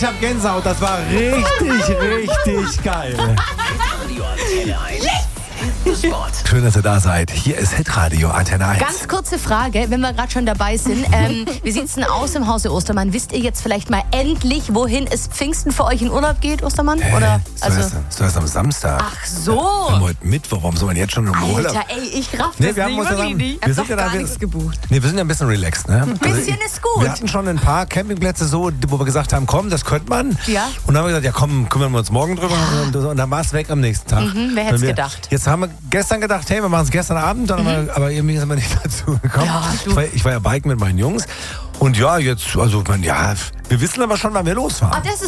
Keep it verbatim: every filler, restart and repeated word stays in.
ich habe Gänsehaut. Das war richtig, richtig geil. Radio Antenne eins. Hit the Spot. Schön, dass ihr da seid. Hier ist Hitradio Antenne eins. Ganz kurze Frage, wenn wir gerade schon dabei sind. Ähm, wie sieht's denn aus im Hause Ostermann? Wisst ihr jetzt vielleicht mal endlich, wohin es Pfingsten für euch in Urlaub geht, Ostermann? Hä? Oder? Ist also, erst, ist erst am Samstag. Ach so. Wir haben heute Mittwoch, warum soll man jetzt schon im Urlaub? Alter, ey, ich raff das Nee, wir haben nicht, uns wirklich dann, nicht. wir Wir sind ja da, gar wir, nichts gebucht. nee, wir sind ja ein bisschen relaxed, ne? Ein bisschen ist gut. Wir hatten schon ein paar Campingplätze so, wo wir gesagt haben, komm, das könnte man. Ja. Und dann haben wir gesagt, ja komm, kümmern wir uns morgen drüber. Und, und dann war es weg am nächsten Tag. Mhm, wer hätte es wir, gedacht? Jetzt haben wir gestern gedacht, hey, wir machen es gestern Abend, dann haben wir, aber irgendwie sind wir nicht dazu gekommen. Ja, du. ich, war, ich war ja biken mit meinen Jungs. Und ja, jetzt, also, man, ja, wir wissen aber schon, wann wir losfahren. Ah, das